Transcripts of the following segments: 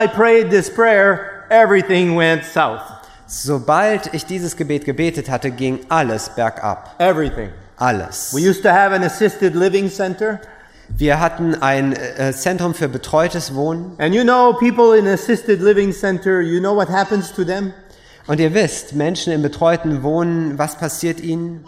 I prayed this prayer, everything went south. Sobald ich dieses Gebet gebetet hatte, ging alles bergab. Everything. Alles. We used to have an assisted living center. Wir hatten ein Zentrum für betreutes Wohnen. And you know, people in assisted living center, you know what happens to them? Und ihr wisst, Menschen im betreuten Wohnen, was passiert ihnen?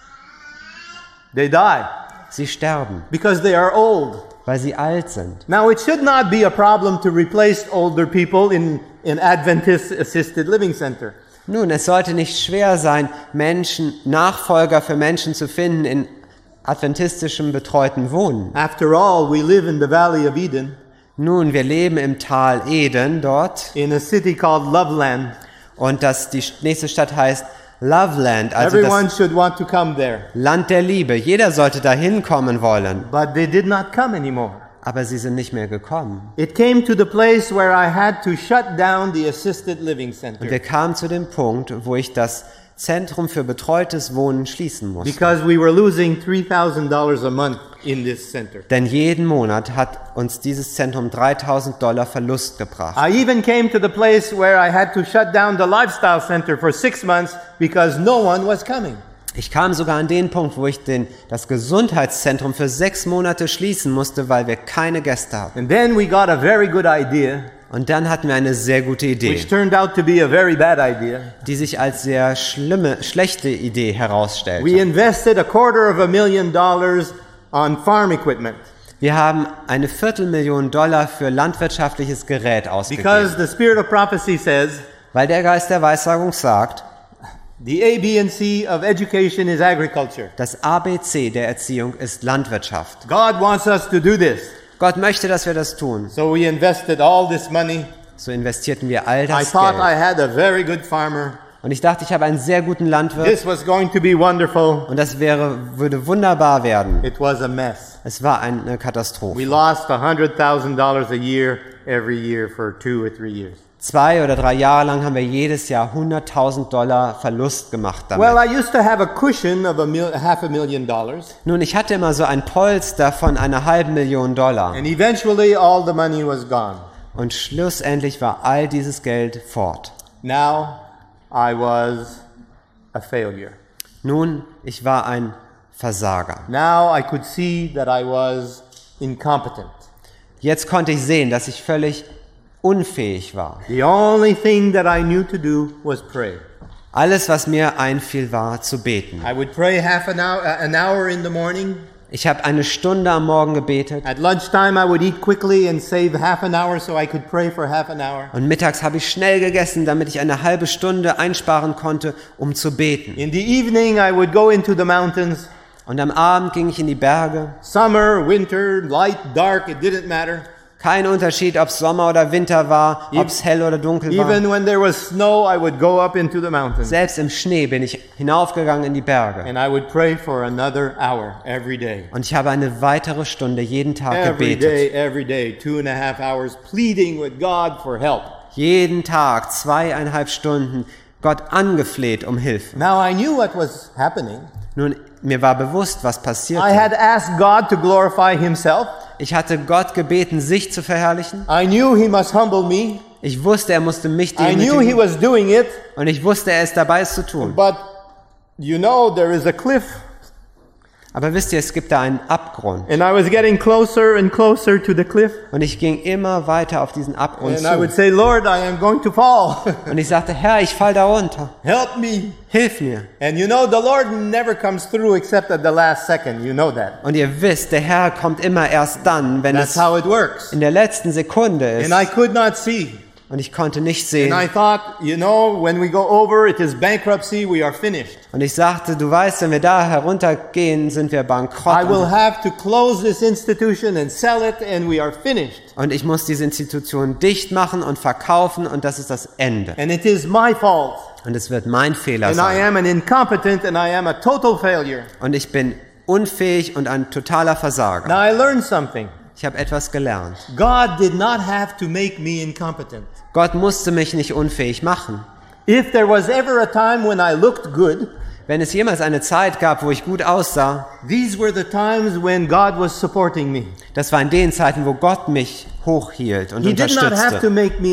They die Sie sterben, because they are old. weil sie alt sind. Now, it should not be a problem to replace older people in Adventist assisted living center. Nun, es sollte nicht schwer sein, Nachfolger für Menschen zu finden in adventistischem betreuten Wohnen. After all, we live in the Valley of Eden, Nun, wir leben im Tal Eden dort in a city called Loveland. und die nächste Stadt heißt Loveland, also Everyone das should want to come there. Land der Liebe. Jeder sollte dahin kommen wollen, But they did not come anymore. aber sie sind nicht mehr gekommen. It came to the place where I had to shut down the assisted living center. Und wir kamen zu dem Punkt, wo ich das Zentrum für betreutes Wohnen schließen musste. Because we were losing $3,000 a month in this center. Denn jeden Monat hat uns dieses Zentrum $3.000 Verlust gebracht. I even came to the place where I had to shut down the lifestyle center for 6 months because no one was coming. Ich kam sogar an den Punkt, wo ich das Gesundheitszentrum für 6 Monate schließen musste, weil wir keine Gäste hatten. And then we got a very good idea, Und dann hatten wir eine sehr gute Idee, which turned out to be a very bad idea. die sich als sehr schlechte Idee herausstellte. We invested $250,000 on farm equipment Wir haben eine $250,000 für landwirtschaftliches Gerät ausgegeben, because the spirit of prophecy says weil der Geist der Weissagung sagt, the A, B, and C of education is agriculture. das ABC der Erziehung ist Landwirtschaft. God wants us to do this. Gott möchte, dass wir das tun. So we invested all this money. So investierten wir all I das thought I Geld. had a very good farmer. Und ich dachte, ich habe einen sehr guten Landwirt This was going to be wonderful. und das würde wunderbar werden. It was a mess. Es war eine Katastrophe. We lost $100,000 a year every year for 2 or 3 years. 2 oder 3 Jahre lang haben wir jedes Jahr $100.000 Verlust gemacht damit. Well, I used to have a cushion of $500,000, Nun, ich hatte immer so ein Polster von $500,000 and eventually all the money was gone. und schlussendlich war all dieses Geld fort. Now I was a failure. Nun, ich war ein Versager. Now I could see that I was incompetent. Jetzt konnte ich sehen, dass ich völlig unfähig war. The only thing that I knew to do was pray. Alles, was mir einfiel, war zu beten. I would pray an hour in the morning. Ich habe eine Stunde am Morgen gebetet At lunchtime I would eat quickly and save half an hour so I could pray for half an hour. und mittags habe ich schnell gegessen, damit ich eine halbe Stunde einsparen konnte, um zu beten. In the evening I would go into the mountains. Und am Abend ging ich in die Berge. Summer, winter, light, dark, it didn't matter. Kein Unterschied, ob es Sommer oder Winter war, ob es hell oder dunkel war. Even when there was snow, I would go up into the mountains. Selbst im Schnee bin ich hinaufgegangen in die Berge. And I would pray for another hour every day. Und ich habe eine weitere Stunde jeden Tag Every gebetet. day, 2.5 hours, pleading with God for help. Jeden Tag 2,5 Stunden Gott angefleht um Hilfe. Now I knew what was happening. Nun, mir war bewusst, was passierte. I had asked God to glorify Himself. Ich hatte Gott gebeten, sich zu verherrlichen. I knew He must humble me. Ich wusste, er musste mich I knew He demütigen. was doing it. Und ich wusste, er ist dabei, es zu tun. But you know, there is a cliff. Aber wisst ihr, es gibt da einen Abgrund. And I was getting closer and closer to the cliff. Und ich ging immer weiter auf diesen Abgrund And I would zu. say, Lord, I am going to fall. Und ich sagte, Herr, ich fall da runter. Help me. Hilf mir. And you know, the Lord never comes through except at the last second. You know that. Und ihr wisst, der Herr kommt immer erst dann, wenn That's es how it works. in der letzten Sekunde ist. And I could not see. Und ich konnte nicht And sehen. I thought, you know, when we go over, it is bankruptcy, we are finished. Und ich sagte, du weißt, wenn wir da heruntergehen, sind wir bankrott. I will have to close this institution and sell it, and we are finished. Und ich muss diese Institution dicht machen und verkaufen und das ist das Ende. And it is my fault. Und es wird mein Fehler And I sein. am an incompetent, and I am a total failure. Und ich bin unfähig und ein totaler Versager. Now I learned something. Ich habe etwas gelernt. God did not have to make me incompetent. Gott musste mich nicht unfähig machen. If there was ever a time when I looked good, Wenn es jemals eine Zeit gab, wo ich gut aussah, these were the times when God was supporting me. das war in den Zeiten, wo Gott mich hochhielt und He did not have to unterstützte. make me